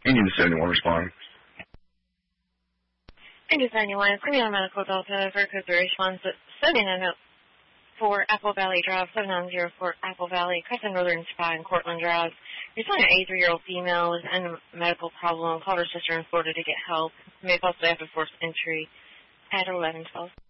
Indian 71 respond. Indian 71, it's going to be on Medical Delta for code 3 response at 7904 Apple Valley Drive, 7904 Apple Valley, Crescent Northern Spa in Cortland Drive. You're telling an 83-year-old female with a medical problem, called her sister in Florida to get help. May possibly have to force entry at 1112.